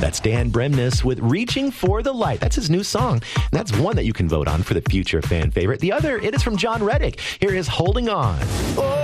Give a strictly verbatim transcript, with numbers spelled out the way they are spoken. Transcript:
That's Dan Bremnes with Reaching for the Light. That's his new song. And that's one that you can vote on for the future fan favorite. The other, it is from John Reddick. Here is Holding On. Oh.